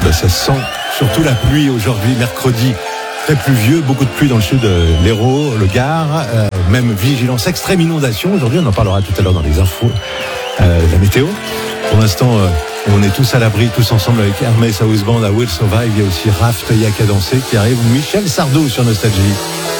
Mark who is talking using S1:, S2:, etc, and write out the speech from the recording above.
S1: Ça sent surtout la pluie aujourd'hui, mercredi. Très pluvieux, beaucoup de pluie dans le sud de l'Hérault, le Gard, même vigilance extrême inondation. Aujourd'hui, on en parlera tout à l'heure dans les infos, la météo. Pour l'instant, on est tous à l'abri, tous ensemble avec Hermès House Band, I Will Survive. Il y a aussi Raft, il y a qu'à danser qui arrive. Michel Sardou sur Nostalgie.